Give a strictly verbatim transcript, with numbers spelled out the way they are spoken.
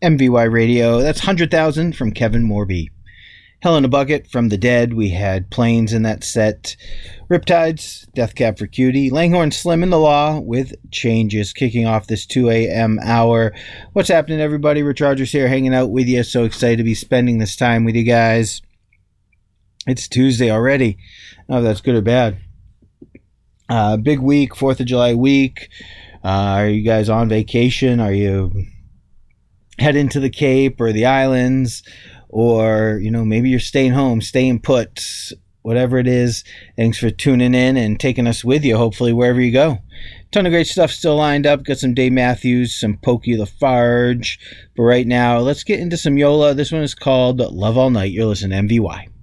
M V Y Radio. That's one hundred thousand from Kevin Morby. Hell in a Bucket from The Dead. We had Planes in that set. Riptides, Death Cab for Cutie. Langhorne Slim in the Law with Changes, kicking off this two a.m. hour. What's happening, everybody? Rich Rogers here, hanging out with you. So excited to be spending this time with you guys. It's Tuesday already. I don't know if that's good or bad. Uh, big week, fourth of July week. Uh, are you guys on vacation? Are you heading to the Cape or the islands? Or, you know, maybe you're staying home, staying put, whatever it is. Thanks for tuning in and taking us with you, hopefully, wherever you go. Ton of great stuff still lined up. Got some Dave Matthews, some Pokey Lafarge. But right now, let's get into some Yola. This one is called Love All Night. You're listening to M V Y.